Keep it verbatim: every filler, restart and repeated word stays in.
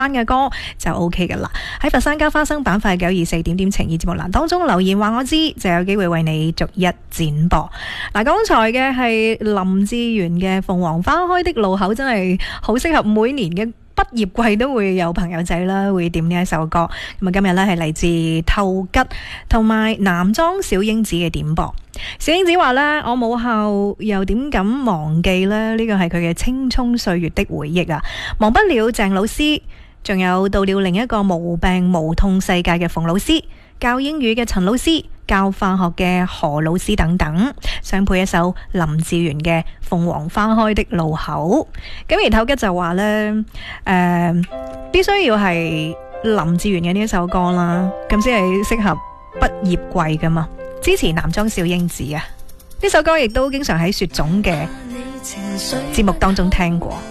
嘅歌就 OK 噶啦。喺佛山加花生板塊九二四點點情意節目欄當中留言話我知，就有機會為你逐一展播。嗱，剛才嘅係林志炫嘅《鳳凰花開的路口》，真係好適合每年嘅畢業季都會有朋友仔啦，會點呢一首歌。咁啊，今日呢係嚟自透吉同埋男裝小英子嘅點播。小英子話呢，我母校又點敢忘記呢？呢個係佢嘅青蔥歲月的回憶啊，忘不了鄭老師。仲有到了另一個無病無痛世界嘅馮老師，教英語嘅陳老師，教化學嘅何老師等等，想配一首林志炫嘅《鳳凰花開的路口》。咁而透吉就話呢，誒、呃，必須要係林志炫嘅呢一首歌啦，咁先係適合畢業季噶嘛。支持男裝小英子啊！呢首歌亦都經常喺雪總嘅節目當中聽過。